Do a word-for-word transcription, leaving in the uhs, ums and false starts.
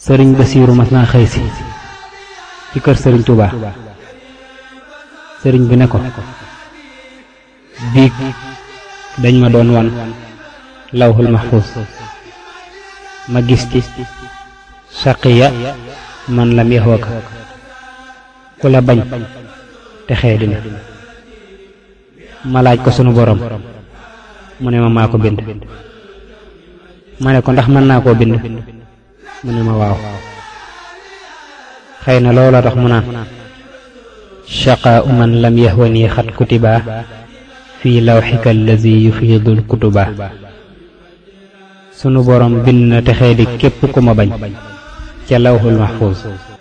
sëriñ Basiiru mas naa xëy si ci kër sëriñ Tuubaa sëriñ bi ne ko biig dañ ma doon wan lawhul mahfuus ma gis ci saqiya man lam yaxwaka ku la bañ te xee dina ma laaj ko sunu borom mu ne ma maa ko bind ma ne ko ndax mën naa koo bind mu ne ma waaw xëy na loola tax mu naan shaqaa man lam yahwani xat kutiba fii lawxika allazi yufiidul kutuba sunu borom bind na texee di képp ku ma bañ ca lawxul mahfuus